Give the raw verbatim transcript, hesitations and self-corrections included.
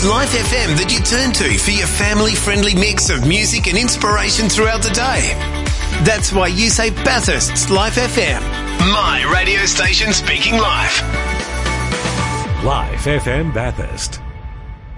Life F M that you turn to for your family-friendly mix of music and inspiration throughout the day. That's why you say Bathurst's Life F M. My radio station speaking live. Life F M Bathurst.